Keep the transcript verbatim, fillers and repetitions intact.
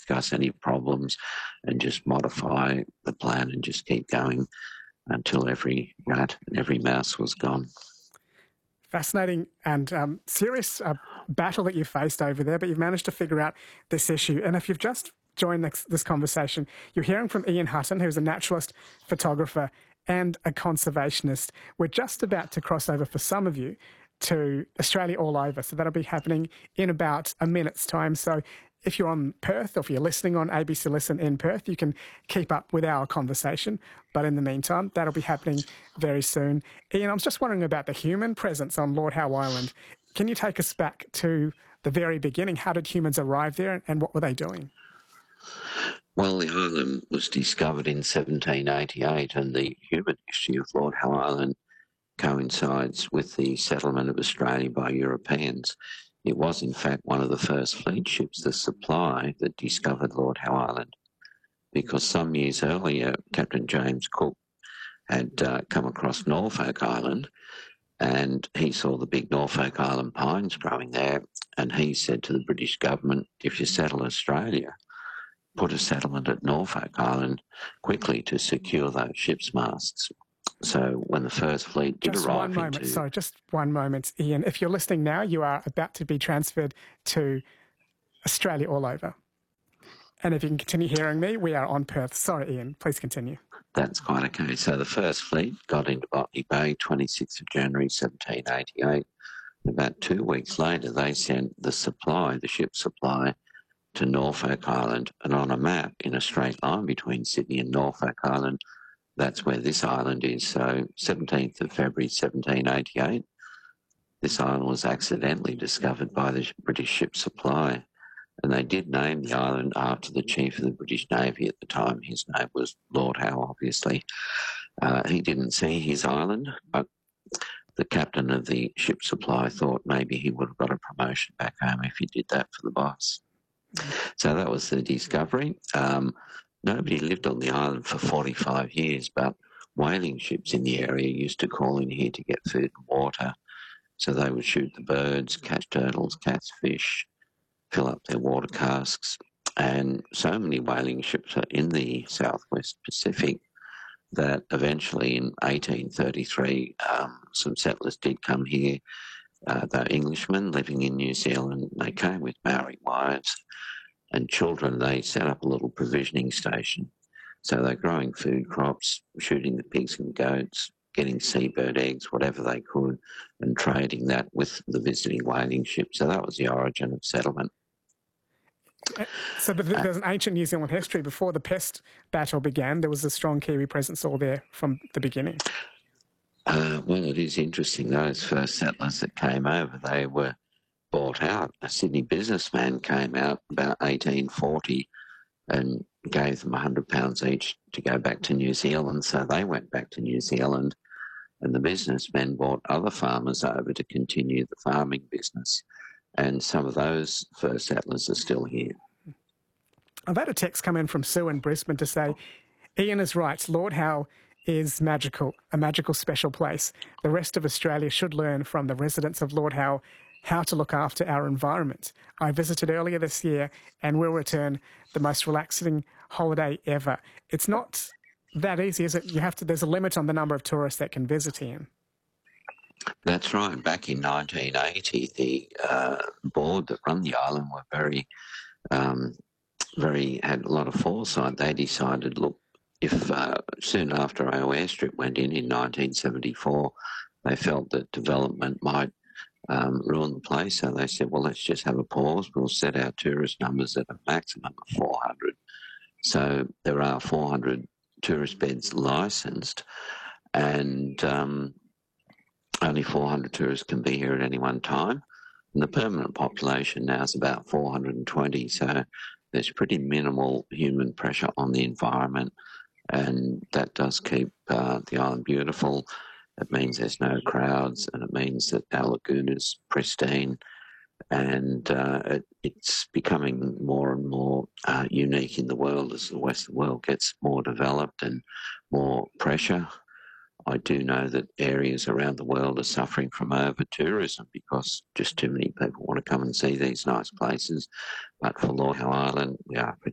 discuss any problems and just modify the plan and just keep going until every rat and every mouse was gone. Fascinating and um, serious uh, battle that you faced over there, but you've managed to figure out this issue. And if you've just joined this, this conversation, you're hearing from Ian Hutton, who's a naturalist, photographer, and a conservationist. We're just about to cross over, for some of you, to Australia All Over. So that'll be happening in about a minute's time. So if you're on Perth or if you're listening on A B C Listen in Perth, you can keep up with our conversation. But in the meantime, that'll be happening very soon. Ian, I was just wondering about the human presence on Lord Howe Island. Can you take us back to the very beginning? How did humans arrive there and what were they doing? Well, the island was discovered in seventeen eighty-eight, and the human history of Lord Howe Island coincides with the settlement of Australia by Europeans. It was, in fact, one of the first fleet ships, the Supply, that discovered Lord Howe Island, because some years earlier, Captain James Cook had uh, come across Norfolk Island, and he saw the big Norfolk Island pines growing there, and he said to the British government, if you settle Australia, put a settlement at Norfolk Island quickly to secure those ship's masts. So when the first fleet did just arrive one moment, into... sorry, just one moment, Ian. If you're listening now, you are about to be transferred to Australia All Over. And if you can continue hearing me, we are on Perth. Sorry, Ian, please continue. That's quite okay. So the first fleet got into Botany Bay, twenty-sixth of January, seventeen eighty-eight. About two weeks later, they sent the Supply, the ship Supply, to Norfolk Island, and on a map in a straight line between Sydney and Norfolk Island, that's where this island is. So seventeenth of February seventeen eighty-eight, this island was accidentally discovered by the British ship Supply, and they did name the island after the Chief of the British Navy at the time. His name was Lord Howe, obviously. Uh, he didn't see his island, but the captain of the ship Supply thought maybe he would have got a promotion back home if he did that for the boss. So that was the discovery. Um, nobody lived on the island for forty-five years, but whaling ships in the area used to call in here to get food and water. So they would shoot the birds, catch turtles, catch fish, fill up their water casks. And so many whaling ships are in the Southwest Pacific that eventually in eighteen thirty-three, um, some settlers did come here. Uh, they're Englishmen living in New Zealand. They came with Maori wives and children. They set up a little provisioning station. So they're growing food crops, shooting the pigs and goats, getting seabird eggs, whatever they could, and trading that with the visiting whaling ship. So that was the origin of settlement. So but there's an ancient New Zealand history. Before the pest battle began, there was a strong Kiwi presence all there from the beginning. Uh, well, it is interesting. Those first settlers that came over, they were bought out. A Sydney businessman came out about eighteen forty and gave them one hundred pounds each to go back to New Zealand. So they went back to New Zealand, and the businessmen bought other farmers over to continue the farming business. And some of those first settlers are still here. I've had a text come in from Sue in Brisbane to say, Ian is right, Lord Howe is magical, a magical special place. The rest of Australia should learn from the residents of Lord Howe how to look after our environment. I visited earlier this year and will return the most relaxing holiday ever. It's not that easy, is it? You have to. There's a limit on the number of tourists that can visit Ian. That's right. Back in nineteen eighty, the uh, board that run the island were very, um, very had a lot of foresight. They decided, look, if uh, soon after our airstrip went in in nineteen seventy-four, they felt that development might um, ruin the place. So they said, well, let's just have a pause. We'll set our tourist numbers at a maximum of four hundred. So there are four hundred tourist beds licensed, and um, only four hundred tourists can be here at any one time. And the permanent population now is about four hundred twenty. So there's pretty minimal human pressure on the environment. And that does keep uh, the island beautiful. It means there's no crowds, and it means that our lagoon is pristine, and uh, it, it's becoming more and more uh, unique in the world as the Western world gets more developed and more pressure. I do know that areas around the world are suffering from over-tourism because just too many people want to come and see these nice places. But for Lord Howe Island, we are